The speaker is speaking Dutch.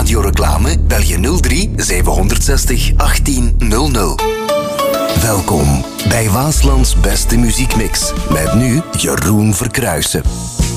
radioreclame? Bel je 03 760 1800. Welkom bij Waaslands beste muziekmix. Met nu Jeroen Verkruijsen.